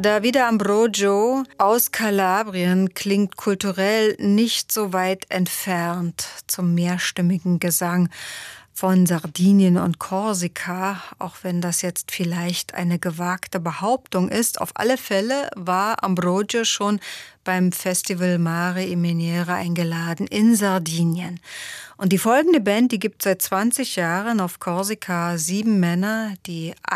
Davide Ambrogio aus Kalabrien klingt kulturell nicht so weit entfernt zum mehrstimmigen Gesang von Sardinien und Korsika, auch wenn das jetzt vielleicht eine gewagte Behauptung ist. Auf alle Fälle war Ambrogio schon beim Festival Mare e Miniere eingeladen in Sardinien. Und die folgende Band, die gibt seit 20 Jahren auf Korsika 7 Männer, die